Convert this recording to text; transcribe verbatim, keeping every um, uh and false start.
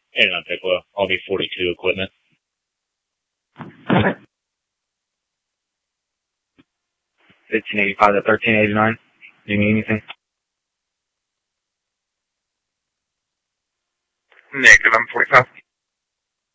And on Piccolo. I'll be forty-two equipment. fifteen eighty-five to thirteen eighty-nine. Do you need anything? Negative, I'm forty-five.